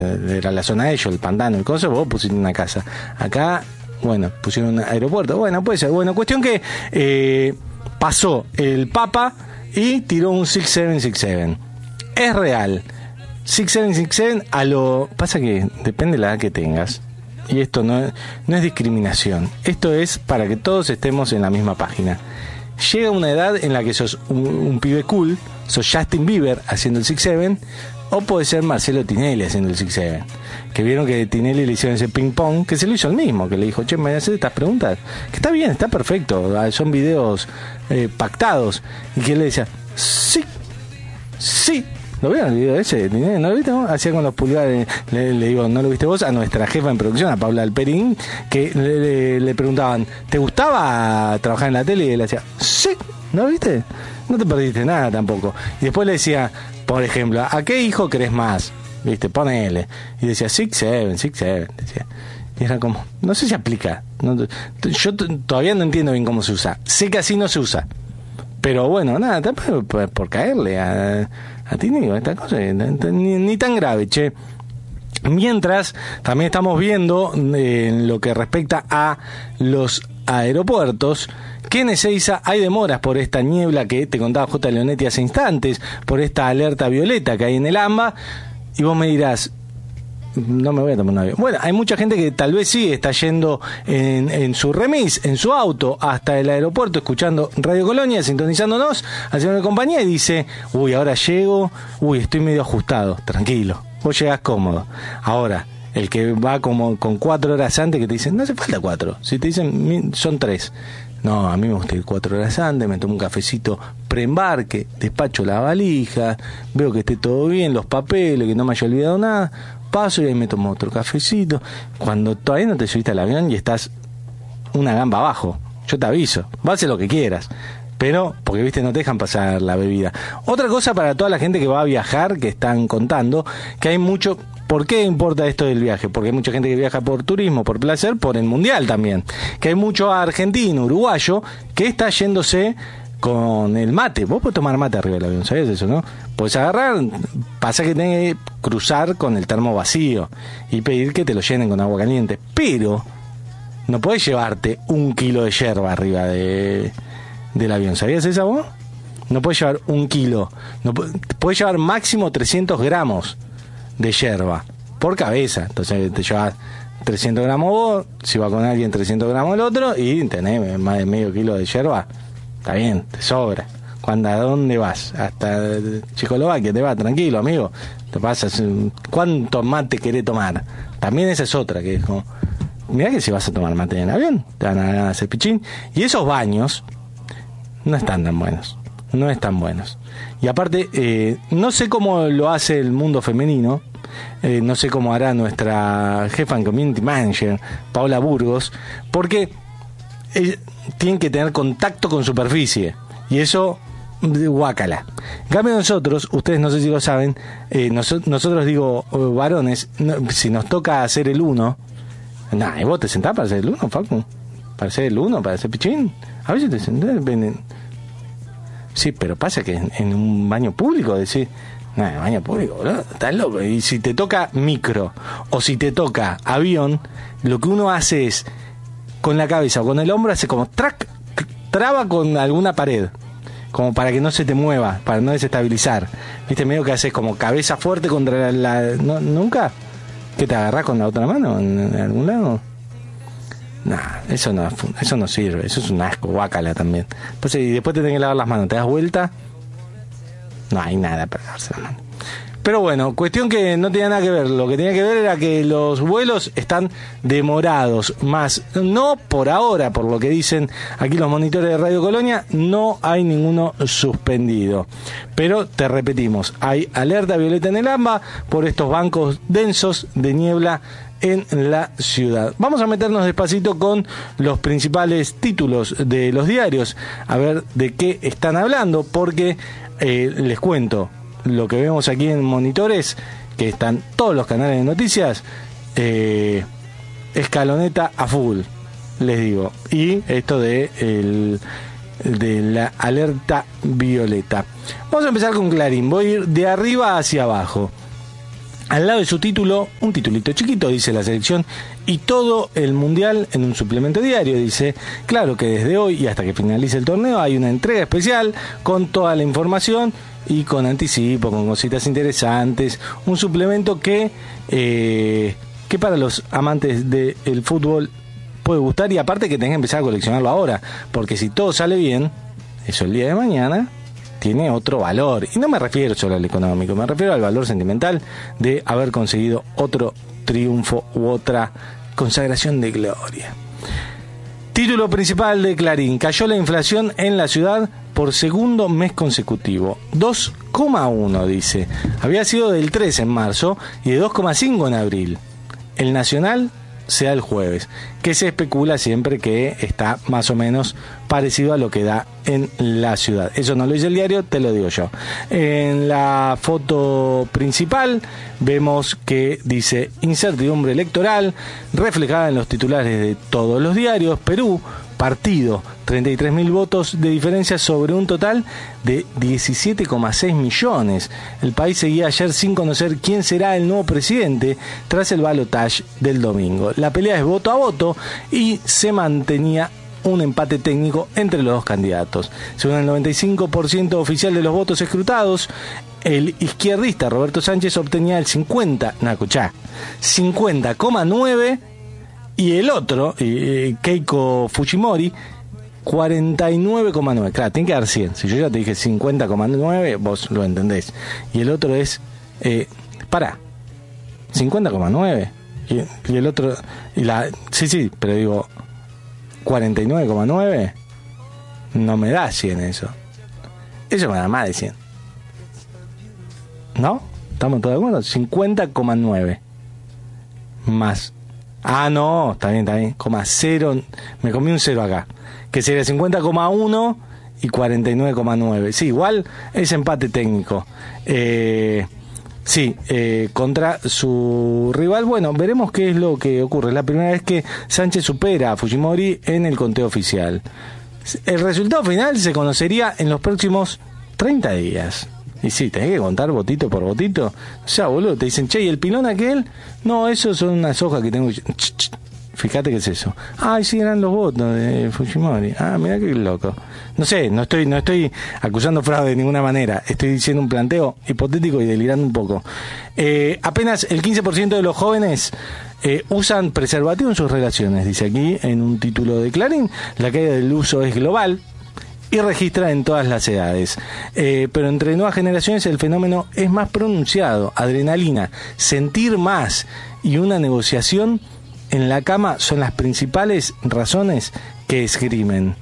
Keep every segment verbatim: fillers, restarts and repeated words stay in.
era la zona de ellos, el pantano, el coso, vos pusiste una casa. Acá, bueno, pusieron un aeropuerto. Bueno, puede ser. Bueno, cuestión que eh, pasó el Papa y tiró un seis siete seis siete. Es real. seis siete seis siete a lo... Pasa que depende de la edad que tengas. Y esto no es, no es discriminación. Esto es para que todos estemos en la misma página. Llega una edad en la que sos un, un pibe cool, sos Justin Bieber haciendo el seis siete, o puede ser Marcelo Tinelli haciendo el seis siete. Que vieron que Tinelli le hicieron ese ping pong, que se lo hizo el mismo, que le dijo, che, me voy a hacer estas preguntas. Que está bien, está perfecto, son videos eh, pactados. Y que él le decía, sí, sí. ¿Lo vieron el video ese? ¿No lo viste vos? Hacía con los pulgares, le, le digo, ¿no lo viste vos? A nuestra jefa en producción, a Paula Alperín, que le, le, le preguntaban, ¿te gustaba trabajar en la tele? Y él decía, sí, ¿no lo viste? No te perdiste nada tampoco. Y después le decía, por ejemplo, ¿a qué hijo querés más? ¿Viste? Ponele. Y decía, seis siete, seis siete, decía. Y era como, no sé si aplica. No, yo t- todavía no entiendo bien cómo se usa. Sé que así no se usa. Pero bueno, nada, por, por, por caerle a, a ti, digo, esta cosa, ni, ni tan grave, che. Mientras, también estamos viendo eh, en lo que respecta a los aeropuertos, que en Ezeiza hay demoras por esta niebla que te contaba J. Leonetti hace instantes, por esta alerta violeta que hay en el AMBA, y vos me dirás, no me voy a tomar un avión. Bueno, hay mucha gente que tal vez sí está yendo en, en su remis, en su auto, hasta el aeropuerto, escuchando Radio Colonia, sintonizándonos, haciendo compañía, y dice, uy, ahora llego, uy, estoy medio ajustado. Tranquilo, vos llegás cómodo. Ahora, el que va como con cuatro horas antes, que te dicen, no hace falta cuatro, si te dicen, son tres. No, a mí me gusta ir cuatro horas antes, me tomo un cafecito preembarque, despacho la valija, veo que esté todo bien, los papeles, que no me haya olvidado nada, paso y ahí me tomo otro cafecito. Cuando todavía no te subiste al avión y estás una gamba abajo, yo te aviso, vas a hacer lo que quieras, pero porque viste no te dejan pasar la bebida. Otra cosa para toda la gente que va a viajar, que están contando que hay mucho. ¿Por qué importa esto del viaje? Porque hay mucha gente que viaja por turismo, por placer, por el mundial también. Que hay mucho argentino, uruguayo, que está yéndose con el mate. Vos podés tomar mate arriba del avión, ¿sabías eso, no? Podés agarrar, pasa que tenés que cruzar con el termo vacío y pedir que te lo llenen con agua caliente. Pero no podés llevarte un kilo de yerba arriba de, del avión. ¿Sabías eso vos? No podés llevar un kilo. No, podés llevar máximo trescientos gramos de yerba por cabeza. Entonces te llevas trescientos gramos vos, si va con alguien trescientos gramos el otro, y tenés más de medio kilo de yerba. Está bien, te sobra. ¿Cuándo, a dónde vas? Hasta Checoslovaquia te vas, tranquilo, amigo. Te pasas. ¿Cuánto mate querés tomar? También esa es otra, que es como, mirá que si vas a tomar mate en avión, te van a hacer pichín. Y esos baños no están tan buenos. No están buenos. Y aparte, eh, no sé cómo lo hace el mundo femenino. Eh, no sé cómo hará nuestra jefa en Community Manager, Paola Burgos, porque eh, tienen que tener contacto con superficie. Y eso, guácala. En cambio nosotros, ustedes no sé si lo saben, eh, nos, nosotros digo, varones, no, si nos toca hacer el uno, nah, ¿y vos te sentás para hacer el uno, Facu? ¿Para hacer el uno? ¿Para hacer pichín? A veces te sentás, ven. Sí, pero pasa que en, en un baño público decís, no, en baño público, boludo, estás loco. Y si te toca micro o si te toca avión, lo que uno hace es, con la cabeza o con el hombro, hace como trac, traba con alguna pared, como para que no se te mueva, para no desestabilizar. ¿Viste? Medio que haces como cabeza fuerte contra la... la ¿no, ¿Nunca? ¿Que te agarrás con la otra mano en, en algún lado? Nah, eso no, eso no sirve, eso es un asco, guácala también. Pues, y después te tenés que lavar las manos, te das vuelta, no hay nada para lavarse las manos. Pero bueno, cuestión que no tenía nada que ver, lo que tenía que ver era que los vuelos están demorados, más no por ahora, por lo que dicen aquí los monitores de Radio Colonia, no hay ninguno suspendido. Pero te repetimos, hay alerta violeta en el AMBA por estos bancos densos de niebla en la ciudad. Vamos a meternos despacito con los principales títulos de los diarios, a ver de qué están hablando, porque eh, les cuento, lo que vemos aquí en monitores, que están todos los canales de noticias, eh, escaloneta a full, les digo, y esto de el, de la alerta violeta. Vamos a empezar con Clarín, voy a ir de arriba hacia abajo. Al lado de su título, un titulito chiquito, dice la selección, y todo el mundial en un suplemento diario. Dice, claro que desde hoy y hasta que finalice el torneo hay una entrega especial con toda la información y con anticipo, con cositas interesantes. Un suplemento que, eh, que para los amantes del fútbol puede gustar, y aparte que tenés que empezar a coleccionarlo ahora, porque si todo sale bien, eso el día de mañana tiene otro valor. Y no me refiero solo al económico, me refiero al valor sentimental de haber conseguido otro triunfo u otra consagración de gloria. Título principal de Clarín: cayó la inflación en la ciudad por segundo mes consecutivo. dos coma uno, dice. Había sido del tres en marzo y de dos coma cinco en abril. El Nacional se da el jueves, que se especula siempre que está más o menos parecido a lo que da en la ciudad. Eso no lo dice el diario, te lo digo yo. En la foto principal vemos que dice incertidumbre electoral, reflejada en los titulares de todos los diarios. Perú, partido, treinta y tres mil votos de diferencia sobre un total de diecisiete coma seis millones. El país seguía ayer sin conocer quién será el nuevo presidente tras el balotaje del domingo. La pelea es voto a voto y se mantenía un empate técnico entre los dos candidatos. Según el noventa y cinco por ciento oficial de los votos escrutados, el izquierdista Roberto Sánchez obtenía el cincuenta, no, escuchá, cincuenta coma nueve, y el otro, eh, Keiko Fujimori, cuarenta y nueve coma nueve. Claro, tiene que dar cien. Si yo ya te dije cincuenta coma nueve, vos lo entendés. Y el otro es, eh, pará, cincuenta coma nueve. Y, y el otro, y la, sí, sí, pero digo, cuarenta y nueve coma nueve, no me da cien eso. Eso me da más de cien. ¿No? ¿Estamos todos de acuerdo? cincuenta coma nueve más. Ah, no, está bien, está bien. Coma cero, me comí un cero acá. Que sería cincuenta coma uno y cuarenta y nueve coma nueve. Sí, igual es empate técnico. Eh, sí, eh, contra su rival. Bueno, veremos qué es lo que ocurre. Es la primera vez que Sánchez supera a Fujimori en el conteo oficial. El resultado final se conocería en los próximos treinta días. Y sí, tenés que contar votito por votito. O sea, boludo, te dicen, che, ¿y el pilón aquel? No, eso son unas hojas que tengo. Ch, ch, fíjate qué es eso. Ay, sí, eran los votos de Fujimori. Ah, mira qué loco. No sé, no estoy, no estoy acusando fraude de ninguna manera. Estoy diciendo un planteo hipotético y delirando un poco. Eh, apenas el quince por ciento de los jóvenes eh, usan preservativo en sus relaciones, dice aquí en un título de Clarín. La caída del uso es global y registra en todas las edades. Eh, pero entre nuevas generaciones el fenómeno es más pronunciado. Adrenalina, sentir más y una negociación en la cama son las principales razones que esgrimen.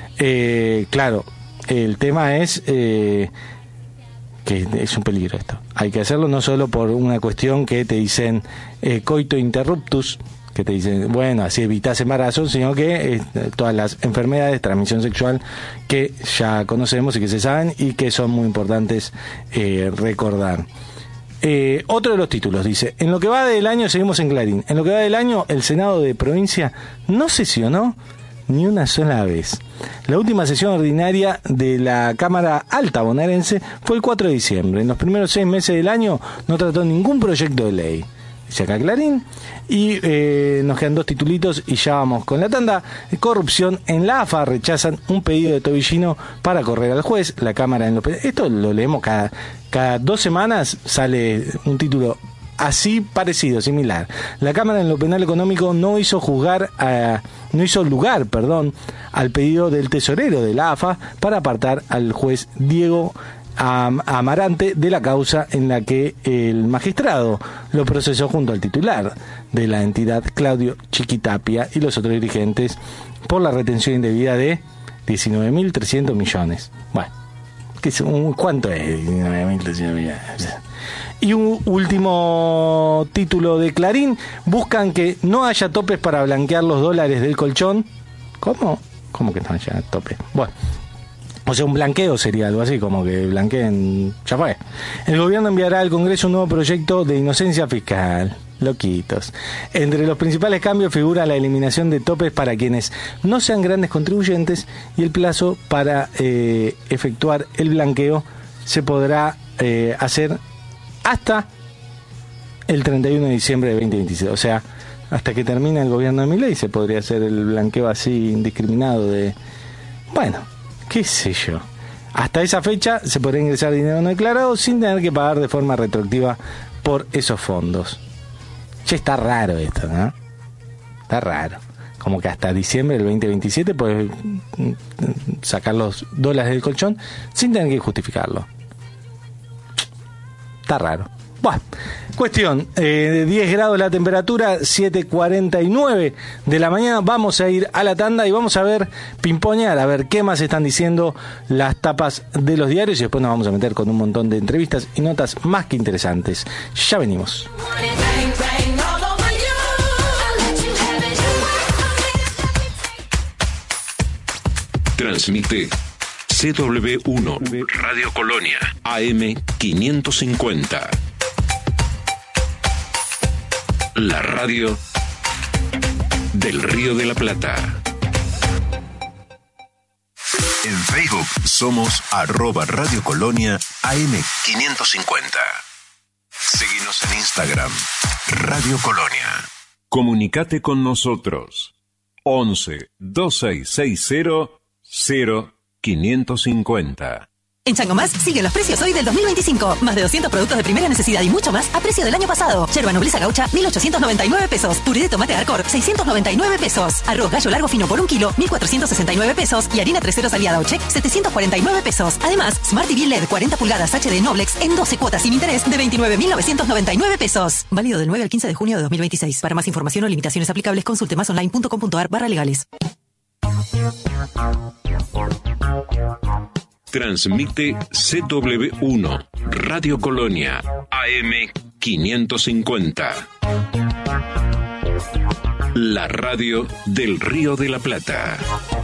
Eh, claro, el tema es eh, que es un peligro esto. Hay que hacerlo no solo por una cuestión que te dicen eh, coito interruptus, que te dicen, bueno, así evitas embarazo, sino que eh, todas las enfermedades de transmisión sexual que ya conocemos y que se saben y que son muy importantes eh, recordar. Eh, otro de los títulos dice, en lo que va del año, seguimos en Clarín, en lo que va del año el Senado de provincia no sesionó ni una sola vez. La última sesión ordinaria de la Cámara Alta bonaerense fue el cuatro de diciembre. En los primeros seis meses del año no trató ningún proyecto de ley. Dice acá Clarín. Y eh, nos quedan dos titulitos y ya vamos con la tanda. Corrupción en la A F A, rechazan un pedido de Tobillino para correr al juez. La Cámara en lo penal. Esto lo leemos cada, cada dos semanas, sale un título así parecido, similar. La Cámara en lo penal económico no hizo juzgar a, no hizo lugar, perdón, al pedido del tesorero de la A F A para apartar al juez Diego Amarante de la causa en la que el magistrado lo procesó junto al titular de la entidad, Claudio Chiquitapia, y los otros dirigentes por la retención indebida de diecinueve mil trescientos millones. Bueno, ¿qué es, un, ¿cuánto es diecinueve mil trescientos millones? Y un último título de Clarín: buscan que no haya topes para blanquear los dólares del colchón. ¿Cómo? ¿Cómo que no haya topes? Bueno, o sea, un blanqueo sería algo así, como que blanqueen, ya fue. El gobierno enviará al Congreso un nuevo proyecto de inocencia fiscal. Loquitos. Entre los principales cambios figura la eliminación de topes para quienes no sean grandes contribuyentes y el plazo para eh, efectuar el blanqueo se podrá eh, hacer hasta el treinta y uno de diciembre de veinte veintiséis. O sea, hasta que termine el gobierno de Milei se podría hacer el blanqueo así indiscriminado de... Bueno, qué sé yo. Hasta esa fecha se podría ingresar dinero no declarado sin tener que pagar de forma retroactiva por esos fondos. Che, está raro esto, ¿no? Está raro. Como que hasta diciembre del veinte veintisiete puedes sacar los dólares del colchón sin tener que justificarlo. Está raro. Bueno, cuestión, eh, diez grados la temperatura, siete cuarenta y nueve de la mañana. Vamos a ir a la tanda y vamos a ver, pimponear, a ver qué más están diciendo las tapas de los diarios y después nos vamos a meter con un montón de entrevistas y notas más que interesantes. Ya venimos. Transmite C W uno Radio Colonia A M quinientos cincuenta. La radio del Río de la Plata. En Facebook somos arroba Radio Colonia A M quinientos cincuenta. Síguenos en Instagram, Radio Colonia. Comunicate con nosotros. once, dos seis seis cero, cero quinientos cincuenta. En Changomás siguen los precios hoy del dos mil veinticinco. Más de doscientos productos de primera necesidad y mucho más a precio del año pasado. Yerba nobleza gaucha, mil ochocientos noventa y nueve pesos. Puré de tomate Arcor, seiscientos noventa y nueve pesos. Arroz gallo largo fino por un kilo, mil cuatrocientos sesenta y nueve pesos. Y harina tres ceros aliada o check, setecientos cuarenta y nueve pesos. Además, Smart T V L E D cuarenta pulgadas H D Noblex en doce cuotas sin interés de veintinueve mil novecientos noventa y nueve pesos. Válido del nueve al quince de junio de dos mil veintiséis. Para más información o limitaciones aplicables, consulte masonline punto com punto a r barra legales. Transmite C W uno Radio Colonia A M quinientos cincuenta. La radio del Río de la Plata.